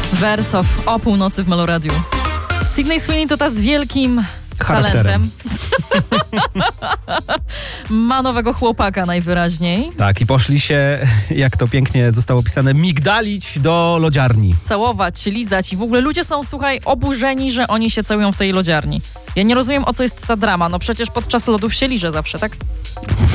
Wersow o północy w Meloradiu. Sydney Sweeney to ta z wielkim charakterem. talentem. Ma nowego chłopaka najwyraźniej. Tak, i poszli się, jak to pięknie zostało opisane, migdalić do lodziarni. Całować, lizać i w ogóle ludzie są, słuchaj, oburzeni, że oni się całują w tej lodziarni. Ja nie rozumiem, o co jest ta drama. No przecież podczas lodów się liże zawsze, tak?